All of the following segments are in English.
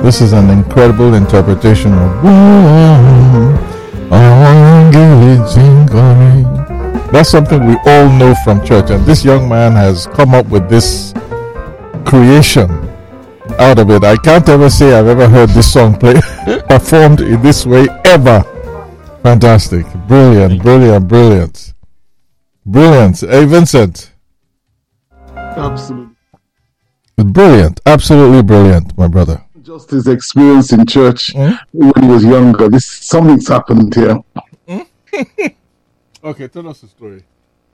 This is an incredible interpretation of that's something we all know from church, and this young man has come up with this creation out of it. I can't ever say I've ever heard this song performed in this way ever. Fantastic. Brilliant. Hey, Vincent. Absolutely. Brilliant. Absolutely brilliant, my brother. Just his experience in church when he was younger. Something's happened here. Okay, tell us the story.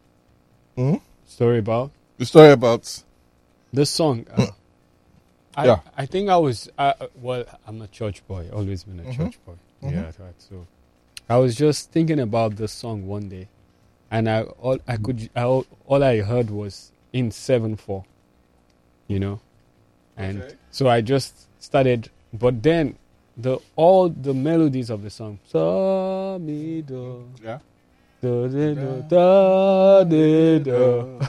Story about? The story about this song. Yeah. I think I was, I'm a church boy, always been a church boy. Yeah, right. So I was just thinking about this song one day, and all I heard was in 7/4, and so I just started. But then all the melodies of the song, so mi do, yeah, do do do da de do.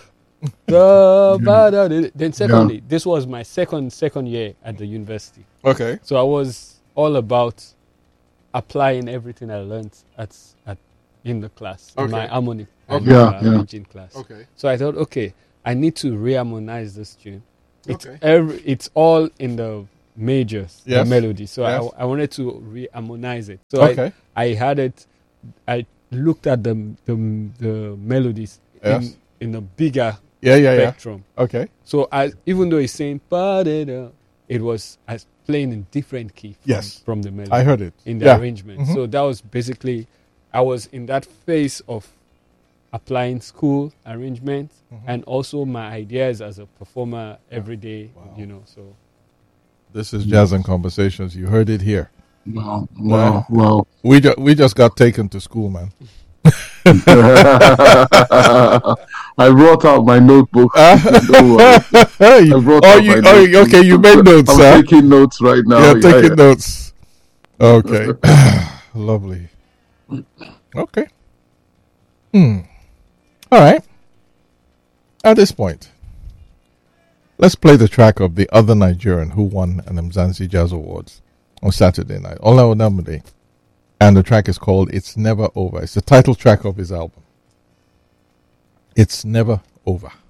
Then secondly, this was my second year at the university. Okay. So I was all about applying everything I learned in the class, in my harmonic and arranging class. Okay. So I thought, I need to re-harmonize this tune. It's all in the majors, the melody. So I wanted to re-harmonize it. So I had it. I looked at the melodies in a bigger spectrum. Okay. So even though it's saying it was as playing in different key from the melody. I heard it in the arrangement. So that was basically, I was in that phase of applying school arrangement and also my ideas as a performer every day. So this is Jazz and Conversations. You heard it here. Wow. We just got taken to school, man. I brought out my notebook. You made notes. I'm taking notes right now. You're taking notes. Okay. Lovely. Okay. All right. At this point, let's play the track of the other Nigerian who won an Mzansi Jazz Awards on Saturday night, Ola Onamide. And the track is called It's Never Over. It's the title track of his album. It's Never Over.